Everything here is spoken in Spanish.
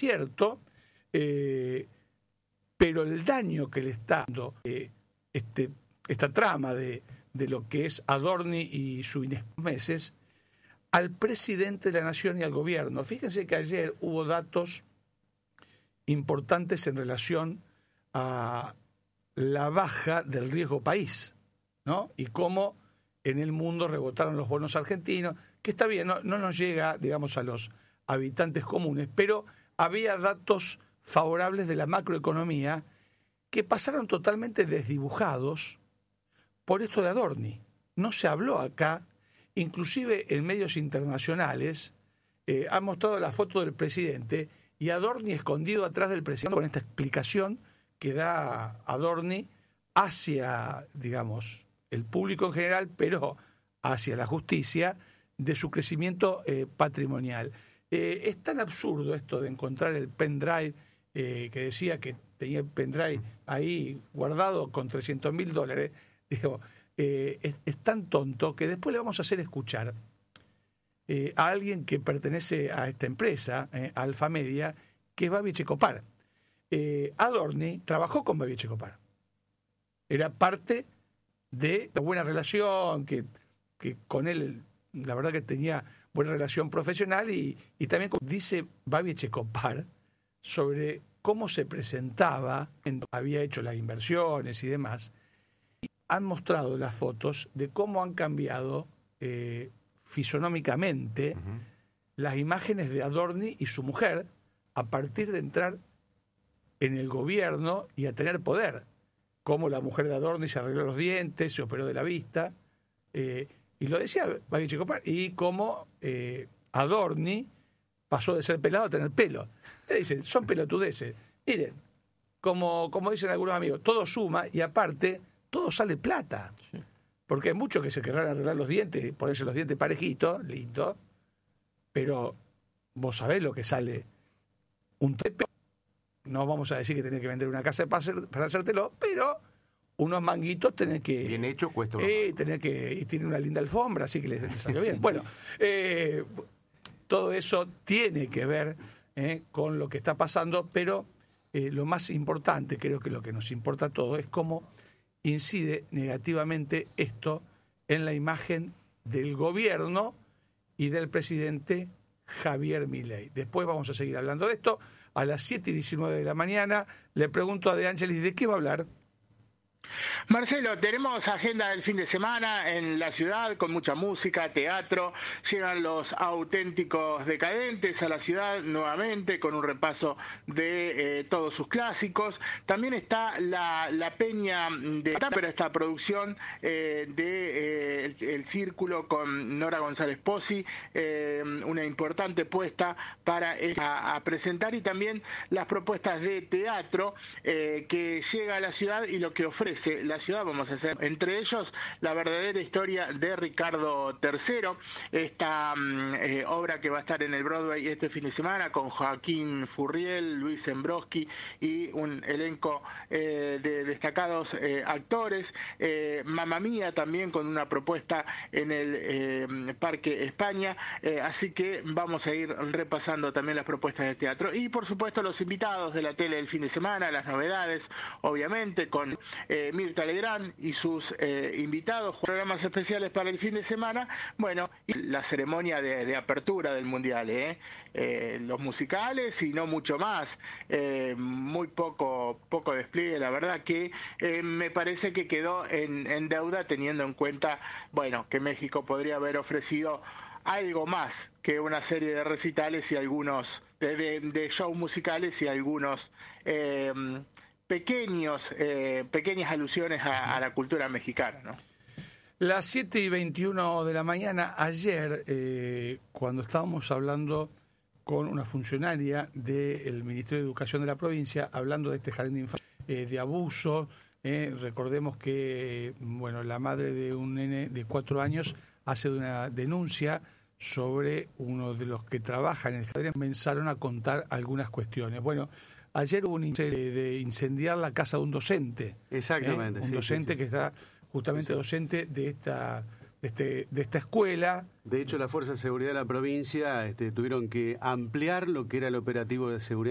cierto, pero el daño que le está dando esta trama de lo que es Adorni y su meses al presidente de la Nación y al gobierno. Fíjense que ayer hubo datos importantes en relación a la baja del riesgo país, ¿no? Y cómo en el mundo rebotaron los bonos argentinos, que está bien, no nos llega, digamos, a los habitantes comunes, pero había datos favorables de la macroeconomía que pasaron totalmente desdibujados por esto de Adorni. No se habló acá, inclusive en medios internacionales, han mostrado la foto del presidente y Adorni escondido atrás del presidente con esta explicación que da Adorni hacia, digamos, el público en general, pero hacia la justicia, de su crecimiento patrimonial. Es tan absurdo esto de encontrar el pendrive que decía que tenía el pendrive ahí guardado con $300.000. Digo, es tan tonto que después le vamos a hacer escuchar a alguien que pertenece a esta empresa, Alfa Media, que es Babi Echecopar. Adorni trabajó con Babi Echecopar. Era parte de la buena relación, que con él, la verdad que tenía buena relación profesional y también dice Babi Echecopar sobre cómo se presentaba, había hecho las inversiones y demás. Y han mostrado las fotos de cómo han cambiado fisonómicamente las imágenes de Adorni y su mujer a partir de entrar en el gobierno y a tener poder. Cómo la mujer de Adorni se arregló los dientes, se operó de la vista, y lo decía Babi Echecopar, y cómo Adorni pasó de ser pelado a tener pelo. Te dicen, son pelotudeces. Miren, como dicen algunos amigos, todo suma y aparte, todo sale plata. Sí. Porque hay muchos que se querrán arreglar los dientes, ponerse los dientes parejitos, lindo, pero vos sabés lo que sale un tepe. No vamos a decir que tenés que vender una casa para hacértelo, pero unos manguitos tenés que... Bien hecho cuesta y tiene una linda alfombra, así que le salió bien. Bueno, todo eso tiene que ver con lo que está pasando, pero lo más importante, creo que lo que nos importa a todos, es cómo incide negativamente esto en la imagen del gobierno y del presidente Javier Milei. Después vamos a seguir hablando de esto. A las 7:19 de la mañana le pregunto a De Angelis de qué va a hablar. Marcelo, tenemos agenda del fin de semana en la ciudad con mucha música, teatro. Llegan los auténticos decadentes a la ciudad nuevamente con un repaso de todos sus clásicos. También está la peña de esta producción de El Círculo con Nora González Pozzi, una importante puesta para a presentar, y también las propuestas de teatro que llega a la ciudad y lo que ofrece la ciudad. Vamos a hacer entre ellos La verdadera historia de Ricardo III, esta obra que va a estar en el Broadway este fin de semana con Joaquín Furriel, Luis Zembrowski y un elenco de destacados actores. Mamma Mía también con una propuesta en el Parque España, así que vamos a ir repasando también las propuestas de teatro y por supuesto los invitados de la tele del fin de semana, las novedades obviamente con Mirta Legrand y sus invitados, programas especiales para el fin de semana, bueno, y la ceremonia de apertura del Mundial, los musicales y no mucho más, muy poco despliegue, la verdad que me parece que quedó en deuda teniendo en cuenta, bueno, que México podría haber ofrecido algo más que una serie de recitales y algunos de shows musicales y algunos pequeñas alusiones a la cultura mexicana, ¿no? Las 7:21 de la mañana, ayer, cuando estábamos hablando con una funcionaria del Ministerio de Educación de la provincia, hablando de este jardín de infantes, de abuso, recordemos que bueno, la madre de un nene de 4 años hace una denuncia sobre uno de los que trabaja en el jardín. Comenzaron a contar algunas cuestiones. Bueno, ayer hubo un intento de incendiar la casa de un docente. Exactamente. Un docente que está justamente docente de esta escuela. De hecho, la Fuerza de Seguridad de la provincia tuvieron que ampliar lo que era el operativo de seguridad